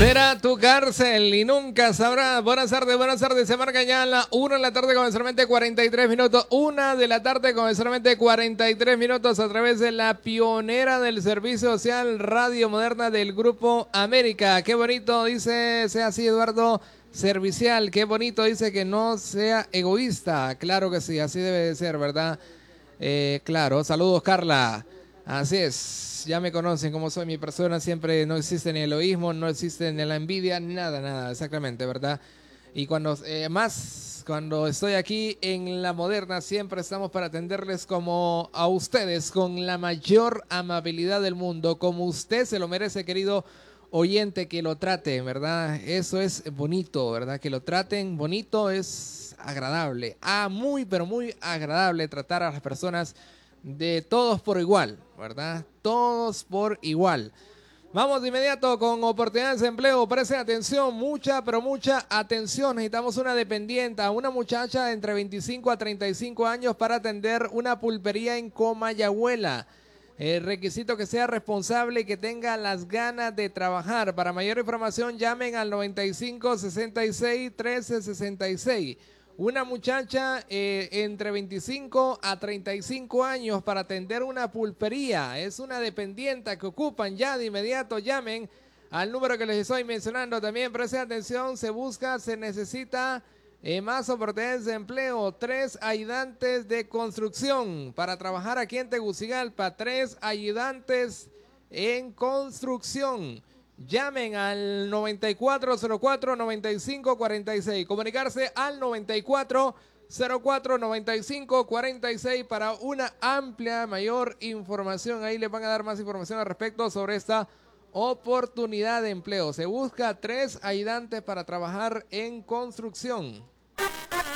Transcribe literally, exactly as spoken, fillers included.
Será tu cárcel y nunca sabrás. Buenas tardes, buenas tardes. Se marca ya la una de la tarde con solamente cuarenta y tres minutos. Una de la tarde con solamente cuarenta y tres minutos a través de la pionera del servicio social Radio Moderna del Grupo América. Qué bonito, dice, sea así Eduardo, servicial. Qué bonito, dice que no sea egoísta. Claro que sí, así debe de ser, ¿verdad? Eh, claro, saludos Carla. Así es, ya me conocen como soy mi persona, siempre no existe ni el egoísmo, no existe ni la envidia, nada, nada, exactamente, ¿verdad? Y cuando, eh, más, cuando estoy aquí en La Moderna, siempre estamos para atenderles como a ustedes, con la mayor amabilidad del mundo, como usted se lo merece, querido oyente, que lo traten, ¿verdad? Eso es bonito, ¿verdad? Que lo traten bonito es agradable, ah, muy, pero muy agradable tratar a las personas de todos por igual, ¿verdad? Todos por igual. Vamos de inmediato con oportunidades de empleo. Presten atención, mucha, pero mucha atención. Necesitamos una dependienta, una muchacha de entre veinticinco a treinta y cinco años para atender una pulpería en Comayagüela. El requisito que sea responsable y que tenga las ganas de trabajar. Para mayor información llamen al noventa y cinco, sesenta y seis, trece, sesenta y seis. Una muchacha eh, entre veinticinco a treinta y cinco años para atender una pulpería. Es una dependienta que ocupan ya de inmediato. Llamen al número que les estoy mencionando. También presten atención, se busca, se necesita eh, más oportunidades de empleo. Tres ayudantes de construcción para trabajar aquí en Tegucigalpa. Tres ayudantes en construcción. Llamen al noventa y cuatro cero cuatro, noventa y cinco cuarenta y seis. Comunicarse al noventa y cuatro cero cuatro, noventa y cinco cuarenta y seis para una amplia, mayor información. Ahí les van a dar más información al respecto sobre esta oportunidad de empleo. Se busca tres ayudantes para trabajar en construcción.